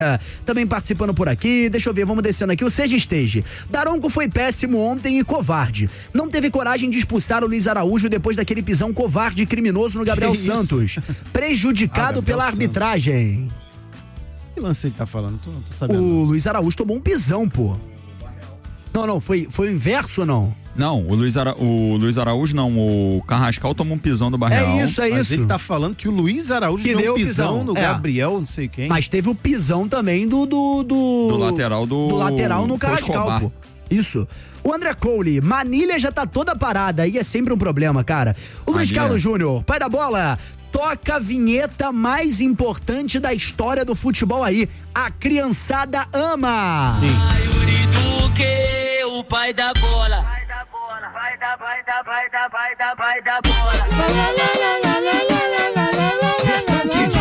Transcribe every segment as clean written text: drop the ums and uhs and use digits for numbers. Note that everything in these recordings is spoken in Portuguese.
também participando por aqui. Deixa eu ver, vamos descendo aqui. O Seja Stage. Daronco foi péssimo ontem e covarde. Não teve coragem de expulsar o Luiz Araújo depois daquele pisão covarde e criminoso no Gabriel Santos. Prejudicado pela arbitragem. Que lance ele tá falando? Tô sabendo. O Luiz Araújo tomou um pisão, pô. Não, foi o inverso ou não? Não, o Luiz Araújo não, o Carrascal tomou um pisão do Barreal. É isso. Mas ele tá falando que o Luiz Araújo deu um pisão no Gabriel, não sei quem. Mas teve o pisão também do lateral do lateral no Carrascal, pô. Isso. O André Cole, Manilha já tá toda parada, aí é sempre um problema, cara. O Luiz Carlos Júnior, pai da bola, toca a vinheta mais importante da história do futebol aí. A criançada ama. Sim. O pai da bola. Vai da bola. Versão Kids.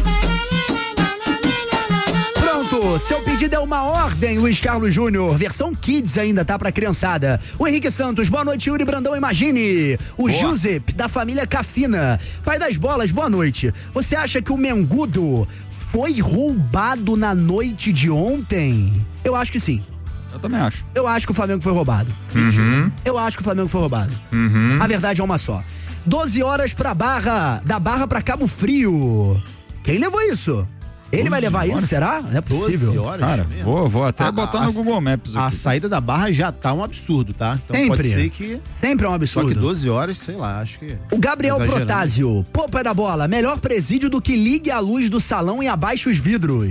Pronto, seu pedido é uma ordem, Luiz Carlos Júnior. Versão Kids ainda tá pra criançada. O Henrique Santos, boa noite, Yuri Brandão, imagine. O Giuseppe, da família Cafina. Pai das bolas, boa noite. Você acha que o Mengudo foi roubado na noite de ontem? Eu acho que sim. Eu também acho. Eu acho que o Flamengo foi roubado. Eu acho que o Flamengo foi roubado. A verdade é uma só. 12 horas da Barra pra Cabo Frio. Quem levou isso? Ele vai levar isso, será? Não é possível. 12 horas? Cara, vou até botar no Google Maps aqui. A saída da Barra já tá um absurdo, tá? Então sempre. Pode ser que... Sempre é um absurdo. Só que 12 horas, sei lá, acho que... O Gabriel Protásio, pô, pai da bola, melhor presídio do que ligue a luz do salão e abaixe os vidros.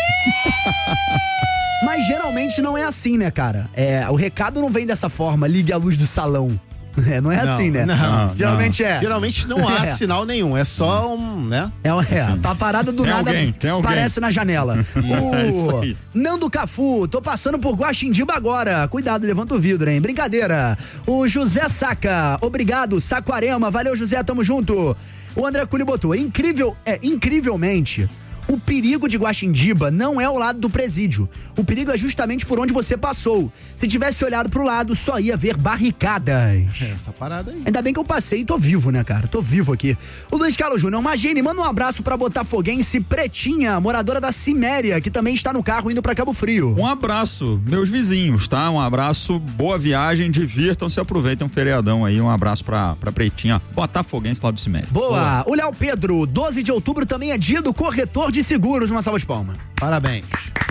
Mas geralmente não é assim, né, cara? O recado não vem dessa forma, ligue a luz do salão. Não é assim, né? Não, geralmente não. Geralmente não há sinal nenhum, é só né? Tá parada do nada, aparece na janela. Isso aí. Nando Cafu, tô passando por Guaxindiba agora. Cuidado, levanta o vidro, hein? Brincadeira. O José Saca, obrigado, Saquarema, valeu, José, tamo junto. O André Culi botou, incrivelmente, o perigo de Guaxindiba não é ao lado do presídio. O perigo é justamente por onde você passou. Se tivesse olhado pro lado, só ia ver barricadas. Essa parada aí. Ainda bem que eu passei e tô vivo, né, cara? Tô vivo aqui. O Luiz Carlos Júnior, imagine, manda um abraço pra botafoguense Pretinha, moradora da Ciméria, que também está no carro indo pra Cabo Frio. Um abraço, meus vizinhos, tá? Um abraço, boa viagem, divirtam-se, aproveitem um feriadão aí. Um abraço pra Pretinha, botafoguense lá do Ciméria. Boa. O Léo Pedro, 12 de outubro também é dia do corretor de seguros. Uma salva de palmas. Parabéns.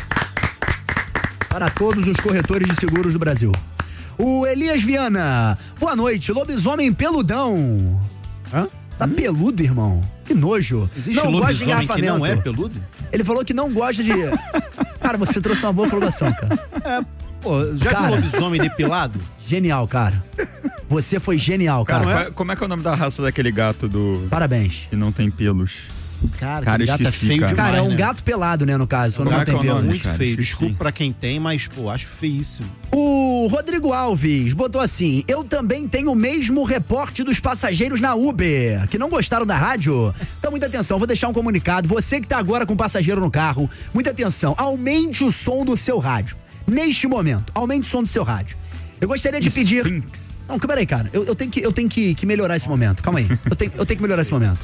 Para todos os corretores de seguros do Brasil. O Elias Viana, boa noite, lobisomem peludão. Hã? Tá peludo, irmão? Que nojo. Existe não gosta de engarrafamento. Que não é peludo? Ele falou que não gosta de... Cara, você trouxe uma boa colocação, cara. Já que o lobisomem depilado? Genial, cara. Você foi genial, cara. Como é que é o nome da raça daquele gato do... Parabéns. Que não tem pelos? Cara, esqueci, gato feio demais, cara, é um gato pelado, né, no caso. Não tem pelo. Muito feio. Desculpa pra quem tem, mas, acho feíssimo. O Rodrigo Alves botou assim, eu também tenho o mesmo reporte dos passageiros na Uber, que não gostaram da rádio. Então, muita atenção, vou deixar um comunicado. Você que tá agora com passageiro no carro, muita atenção, aumente o som do seu rádio. Neste momento, aumente o som do seu rádio. Eu gostaria de pedir... Não, peraí, cara, eu tenho que melhorar esse momento, calma aí. Eu tenho que melhorar esse momento.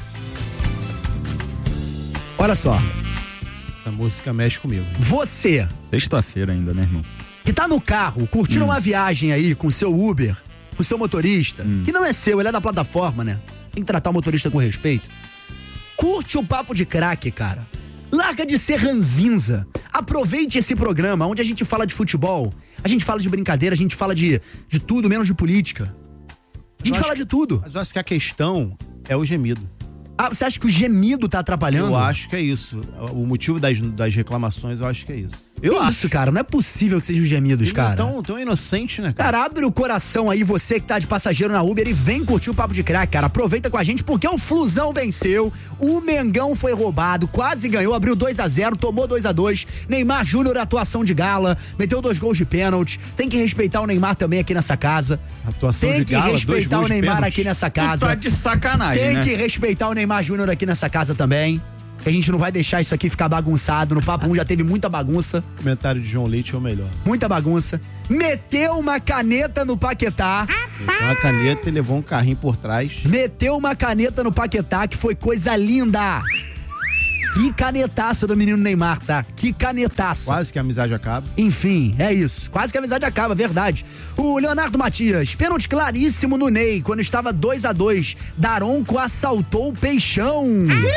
Olha só. Essa música mexe comigo. Você. Sexta-feira ainda, né, irmão? Que tá no carro, curtindo uma viagem aí com o seu Uber, com o seu motorista, que não é seu, ele é da plataforma, né? Tem que tratar o motorista com respeito. Curte o Papo de Craque, cara. Larga de ser ranzinza. Aproveite esse programa onde a gente fala de futebol, a gente fala de brincadeira, a gente fala de tudo, menos de política. A gente fala de tudo. Mas eu acho que a questão é o gemido. Ah, você acha que o gemido tá atrapalhando? Eu acho que é isso. O motivo das reclamações, eu acho que é isso. Eu acho. Isso, cara, não é possível que sejam os gemidos, cara. Tão inocente, né, cara? Cara, abre o coração aí, você que tá de passageiro na Uber, e vem curtir o Papo de Craque, cara. Aproveita com a gente, porque o Flusão venceu, o Mengão foi roubado, quase ganhou, abriu 2-0, tomou 2-2. Neymar Júnior, atuação de gala, meteu 2 gols de pênalti. Tem que respeitar o Neymar também aqui nessa casa. Atuação de gala, 2 gols de pênalti. Tem que respeitar o Neymar aqui nessa casa. Tá de sacanagem, Tem né? que respeitar o Neymar Júnior aqui nessa casa também. A gente não vai deixar isso aqui ficar bagunçado. No Papo 1 já teve muita bagunça. O comentário de João Leite é o melhor. Muita bagunça. Meteu uma caneta no Paquetá. Meteu uma caneta e levou um carrinho por trás. Meteu uma caneta no Paquetá, que foi coisa linda. Que canetaça do menino Neymar, tá? Que canetaça. Quase que a amizade acaba. Enfim, é isso. Quase que a amizade acaba, verdade. O Leonardo Matias, pênalti claríssimo no Ney, quando estava 2-2. Daronco assaltou o Peixão.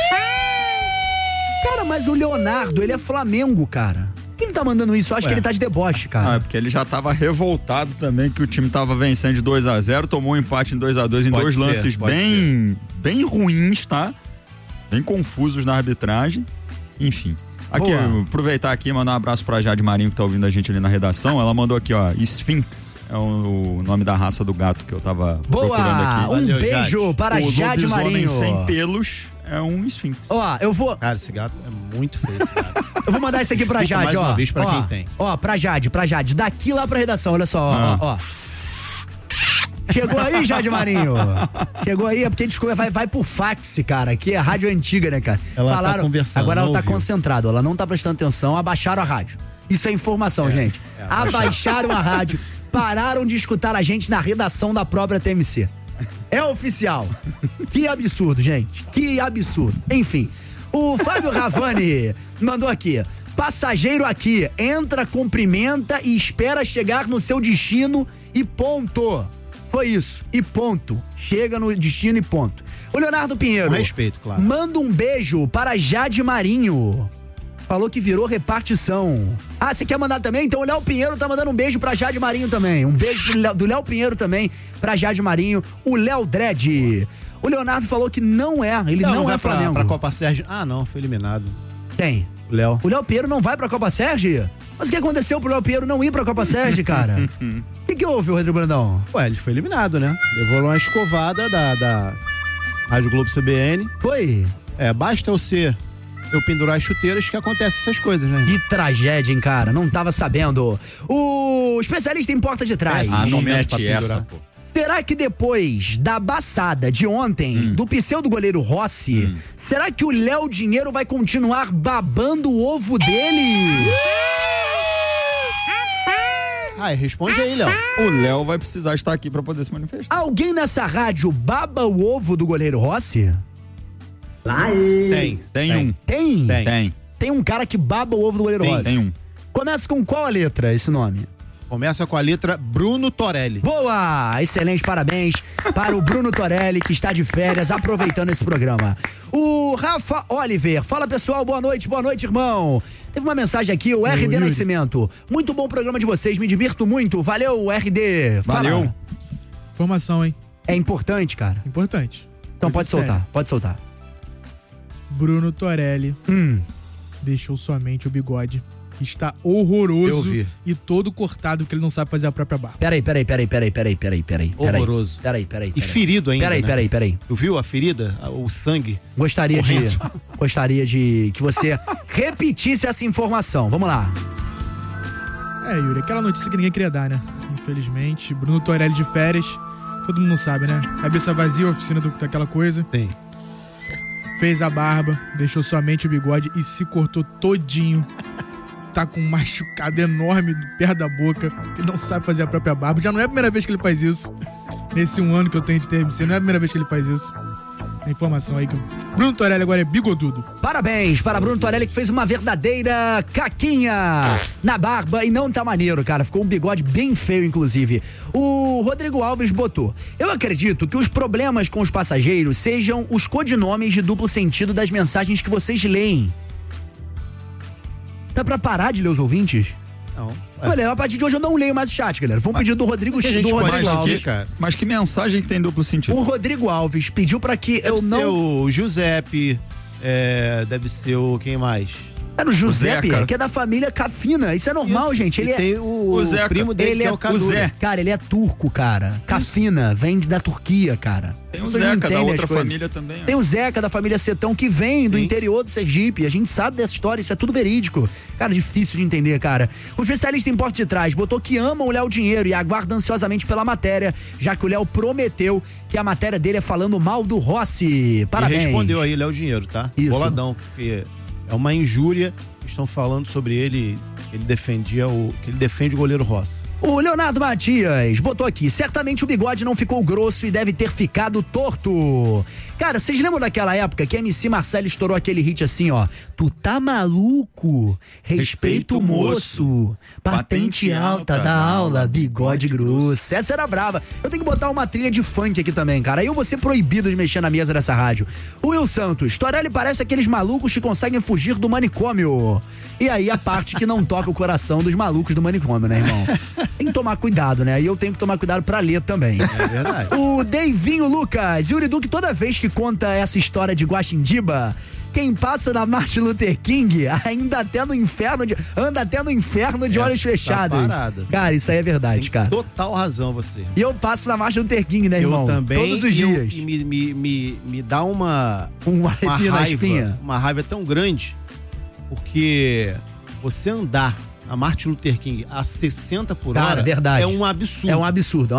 Cara, mas o Leonardo, ele é Flamengo, cara. Por que ele tá mandando isso? Eu acho que ele tá de deboche, cara. É porque ele já tava revoltado também, que o time tava vencendo de 2-0, tomou um empate em 2-2 em dois lances bem ruins, tá? Bem confusos na arbitragem. Enfim. Aqui, aproveitar aqui e mandar um abraço pra Jade Marinho, que tá ouvindo a gente ali na redação. Ela mandou aqui, ó, Sphinx. É o nome da raça do gato que eu tava procurando aqui. Um beijo para Jade Marinho. O sem pelos é um Sphinx. Ó, eu vou... Cara, esse gato é muito feio, esse gato. Eu vou mandar isso aqui pra Jade, mais uma vez pra quem tem. Ó, pra Jade. Daqui lá pra redação, olha só, ó. Chegou aí, Jade Marinho? Chegou aí, é porque desculpa, vai por fax, cara. Aqui é rádio antiga, né, cara? Ela tá conversando. Agora ela tá ouviu. concentrada, ela não tá prestando atenção, abaixaram a rádio. Isso é informação, gente. Abaixaram a rádio, pararam de escutar a gente na redação da própria TMC. É oficial. Que absurdo, gente. Que absurdo. Enfim, o Fábio Ravani mandou aqui. Passageiro aqui, entra, cumprimenta e espera chegar no seu destino e ponto. Foi isso, e ponto. Chega no destino e ponto. O Leonardo Pinheiro. Com respeito, claro. Manda um beijo para Jade Marinho. Falou que virou repartição. Ah, você quer mandar também? Então o Léo Pinheiro tá mandando um beijo pra Jade Marinho também. Um beijo do Léo Pinheiro também pra Jade Marinho. O Léo Dredd. O Leonardo falou que não é vai Flamengo. Pra Copa Sérgio. Ah, não, foi eliminado. Tem. O Léo. O Léo Pinheiro não vai pra Copa Sérgio? Mas o que aconteceu pro Léo Pinheiro não ir pra Copa Sérgio, cara? O que houve, Rodrigo Brandão? Ué, ele foi eliminado, né? Levou uma escovada da Rádio Globo CBN. Foi? Basta eu pendurar as chuteiras que acontecem essas coisas, né? Que tragédia, hein, cara? Não tava sabendo. O especialista em porta de trás. Não mete essa, pô. Será que depois da baçada de ontem, do pseudo goleiro Rossi, será que o Léo Dinheiro vai continuar babando o ovo dele? Responde aí, Léo. O Léo vai precisar estar aqui pra poder se manifestar. Alguém nessa rádio baba o ovo do goleiro Rossi? Tem um. Tem? Tem um cara que baba o ovo do goleiro Rossi. Tem um. Começa com qual a letra esse nome? Começa com a letra Bruno Torelli. Boa! Excelente, parabéns para o Bruno Torelli, que está de férias, aproveitando esse programa. O Rafa Oliver. Fala, pessoal, boa noite, irmão. Teve uma mensagem aqui, o RD Yuri. Nascimento. Muito bom o programa de vocês, me divirto muito. Valeu, RD. Fala. Valeu. Informação, hein? É importante, cara. Importante. Então Coisa pode soltar. Bruno Torelli deixou somente o bigode. Está horroroso. Eu vi. E todo cortado, porque ele não sabe fazer a própria barba. Peraí. Horroroso. Peraí. E ferido ainda, Peraí. Tu viu a ferida? O sangue? Gostaria de que você repetisse essa informação. Vamos lá. Yuri, aquela notícia que ninguém queria dar, né? Infelizmente, Bruno Torelli de férias. Todo mundo sabe, né? Cabeça vazia, oficina daquela coisa. Sim. Fez a barba, deixou somente o bigode e se cortou todinho. Tá com um machucado enorme perto da boca. Ele não sabe fazer a própria barba. Já não é a primeira vez que ele faz isso. Nesse 1 ano que eu tenho de TMC, não é a primeira vez que ele faz isso. A informação aí que o Bruno Torelli agora é bigodudo. Parabéns para Bruno Torelli, que fez uma verdadeira caquinha na barba e não tá maneiro, cara. Ficou um bigode bem feio, inclusive. O Rodrigo Alves botou: eu acredito que os problemas com os passageiros sejam os codinomes de duplo sentido das mensagens que vocês leem. Dá pra parar de ler os ouvintes? Não. Olha, a partir de hoje eu não leio mais o chat, galera. Foi um pedido do Rodrigo Alves. Mas que mensagem que tem duplo sentido? O Rodrigo Alves pediu pra que deve ser o Giuseppe, deve ser o... quem mais? Era o Giuseppe, que é da família Cafina. Isso é normal, Isso. gente. Ele tem o Zeca. primo dele, ele que é o Cazura. Cara, ele é turco, cara. Cafina, vem da Turquia, cara. Tem o Vocês não Zeca da entendem outra as coisas. família também. Tem o Zeca da família Setão, que vem do interior do Sergipe. A gente sabe dessa história, isso é tudo verídico. Cara, difícil de entender, cara. O especialista em porta de trás botou que ama o Léo Dinheiro e aguarda ansiosamente pela matéria, já que o Léo prometeu que a matéria dele é falando mal do Rossi. Parabéns. E respondeu aí, Léo Dinheiro, tá? Isso. Boladão, porque é uma injúria. Estão falando sobre ele, que ele defende o goleiro Rossi. O Leonardo Matias botou aqui, certamente o bigode não ficou grosso e deve ter ficado torto. Cara, vocês lembram daquela época que a MC Marcelo estourou aquele hit assim, ó? Tu tá maluco? Respeita o moço. Patente alta da aula, bigode grosso. Essa era brava. Eu tenho que botar uma trilha de funk aqui também, cara. Aí eu vou ser proibido de mexer na mesa dessa rádio. O Will Santos, Torelli parece aqueles malucos que conseguem fugir do manicômio. E aí a parte que não toca o coração dos malucos do manicômio, né, irmão? Tem que tomar cuidado, né? E eu tenho que tomar cuidado pra ler também. É verdade. O Deivinho Lucas, Yuri Duque, toda vez que conta essa história de Guaxindiba, quem passa na Martin Luther King anda até no inferno de olhos fechados. Parada. Cara, isso aí é verdade, Tem cara. total razão você. E eu passo na Martin Luther King, né, irmão? Eu também. Todos os dias. E me dá uma arrepio na espinha. Uma raiva tão grande, porque você andar na Martin Luther King a 60 por hora, Cara, verdade. é um absurdo. É um absurdo.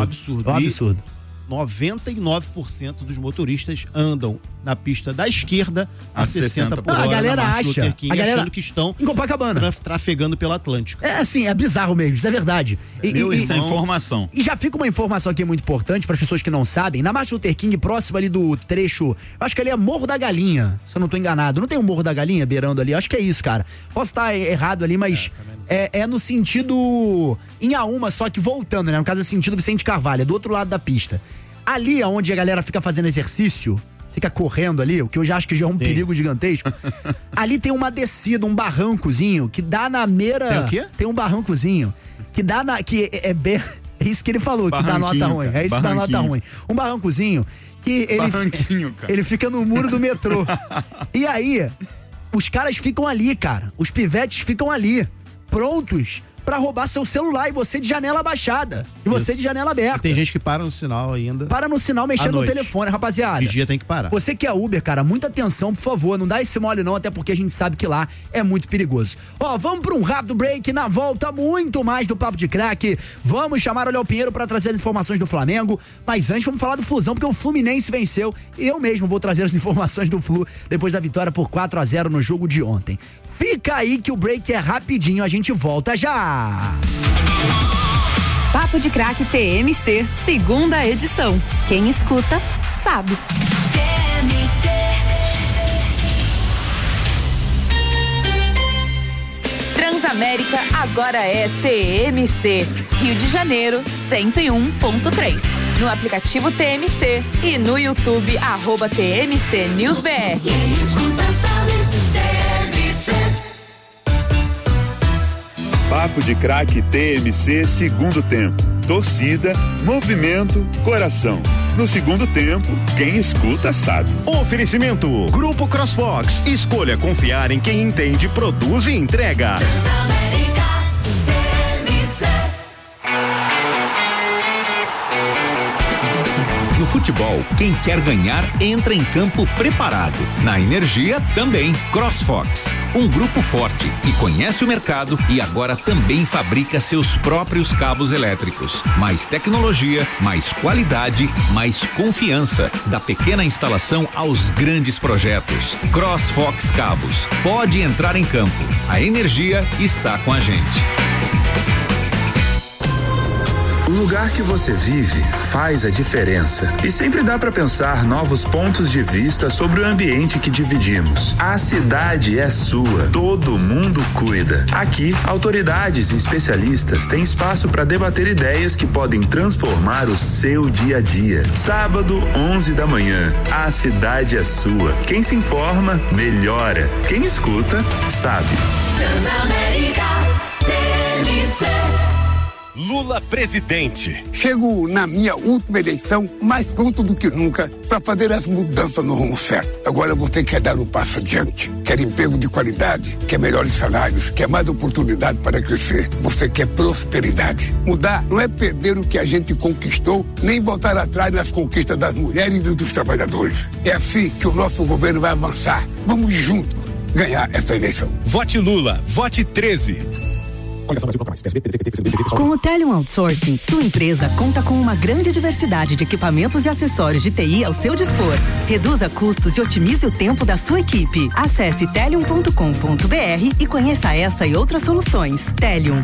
99% dos motoristas andam na pista da esquerda a 60 por hora. A galera na Martin acha. Luther King, A galera achando que estão em Copacabana. trafegando pela Atlântica. É assim, é bizarro mesmo, isso é verdade. Isso é informação. E já fica uma informação aqui muito importante para as pessoas que não sabem. Na Martin Luther King, próximo ali do trecho, eu acho que ali é Morro da Galinha, se eu não tô enganado. Não tem um Morro da Galinha beirando ali? Eu acho que é isso, cara. Posso estar errado ali, mas é no sentido Inhaúma, só que voltando, né? No caso é sentido Vicente Carvalho, é do outro lado da pista. Ali é onde a galera fica fazendo exercício, fica correndo ali, o que eu já acho que já é um perigo gigantesco. Ali tem uma descida, um barrancozinho, que dá na meira... Tem o quê? Tem um barrancozinho, que dá na... que é bem... É isso que ele falou, que dá nota ruim. Cara, é isso que dá nota ruim. Um barrancozinho que ele fica no muro do metrô. E aí, os caras ficam ali, cara. Os pivetes ficam ali, prontos pra roubar seu celular, e você de janela abaixada. E você de janela aberta. Tem gente que para no sinal ainda. Para no sinal mexendo no telefone, rapaziada. Que dia tem que parar. Você que é Uber, cara, muita atenção, por favor. Não dá esse mole não, até porque a gente sabe que lá é muito perigoso. Ó, vamos pra um rápido break. Na volta, muito mais do Papo de Crack. Vamos chamar o Léo Pinheiro pra trazer as informações do Flamengo. Mas antes, vamos falar do Flusão, porque o Fluminense venceu. E eu mesmo vou trazer as informações do Flu depois da vitória por 4-0 no jogo de ontem. Fica aí que o break é rapidinho, a gente volta já. Papo de Crack TMC, segunda edição. Quem escuta, sabe. TMC. Transamérica agora é TMC. Rio de Janeiro, 101.3. No aplicativo TMC e no YouTube, @TMC News BR. Quem escuta, sabe. Papo de Crack TMC, segundo tempo. Torcida, movimento, coração. No segundo tempo, quem escuta sabe. Oferecimento: Grupo CrossFox. Escolha confiar em quem entende, produz e entrega. No futebol, quem quer ganhar entra em campo preparado. Na energia, também. CrossFox, um grupo forte que conhece o mercado e agora também fabrica seus próprios cabos elétricos. Mais tecnologia, mais qualidade, mais confiança. Da pequena instalação aos grandes projetos. CrossFox Cabos. Pode entrar em campo. A energia está com a gente. O lugar que você vive faz a diferença. E sempre dá para pensar novos pontos de vista sobre o ambiente que dividimos. A cidade é sua, todo mundo cuida. Aqui, autoridades e especialistas têm espaço para debater ideias que podem transformar o seu dia a dia. Sábado, 11 da manhã. A cidade é sua. Quem se informa, melhora. Quem escuta, sabe. Transamérica, TMC. Lula presidente. Chego na minha última eleição mais pronto do que nunca para fazer as mudanças no rumo certo. Agora você quer dar um passo adiante, quer emprego de qualidade, quer melhores salários, quer mais oportunidade para crescer. Você quer prosperidade. Mudar não é perder o que a gente conquistou, nem voltar atrás nas conquistas das mulheres e dos trabalhadores. É assim que o nosso governo vai avançar. Vamos juntos ganhar essa eleição. Vote Lula, vote 13. Com o Telium Outsourcing, sua empresa conta com uma grande diversidade de equipamentos e acessórios de TI ao seu dispor. Reduza custos e otimize o tempo da sua equipe. Acesse telium.com.br e conheça essa e outras soluções. Telium,